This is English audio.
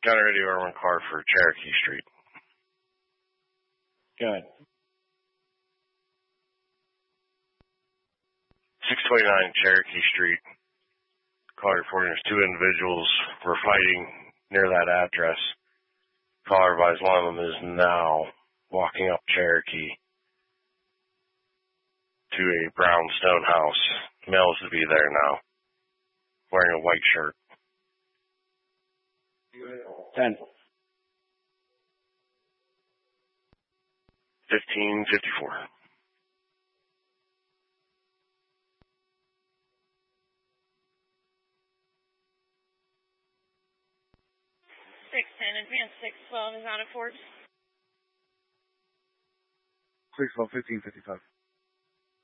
Got a radio armor car for Cherokee Street. Good. 629 Cherokee Street. Caller reporting there's two individuals were fighting near that address. Caller advised one of them is now walking up Cherokee to a brownstone house. Male is to be there now, wearing a white shirt. 10. 1554. 610, advance 612 is out of Forbes. 612, 1555.